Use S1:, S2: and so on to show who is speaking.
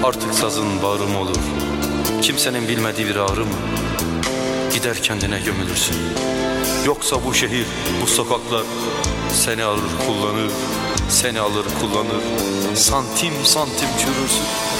S1: Artık sazın bağrım olur, kimsenin bilmediği bir ağrı mı? Gider kendine gömülürsün. Yoksa bu şehir, bu sokaklar seni alır kullanır, seni alır kullanır, santim santim çürürsün.